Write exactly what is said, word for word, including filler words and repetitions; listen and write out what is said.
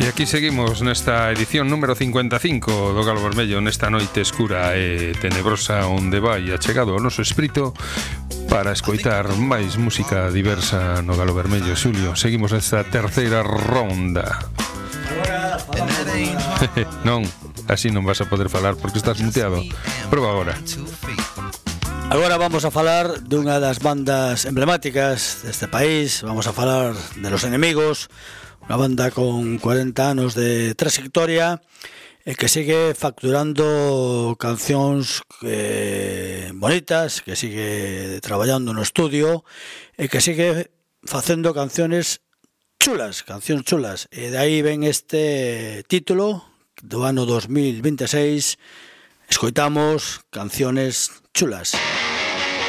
E aquí seguimos nesta edición número cincuenta e cinco do Galo Vermello, nesta noite escura e tenebrosa onde vai achegado o noso espírito para escoitar máis música diversa no Galo Vermello. Xulio, seguimos nesta terceira ronda. Non, así non vas a poder falar porque estás muteado. Proba agora. Agora vamos a falar dunha das bandas emblemáticas deste país. Vamos a falar de Los Enemigos, unha banda con cuarenta anos de trayectoria e que sigue facturando cancións eh, bonitas, que sigue traballando no estudio e que sigue facendo canciones chulas, cancións chulas. E de aí ven este título do ano dos mil vinte e seis. Escoitamos Canciones Chulas.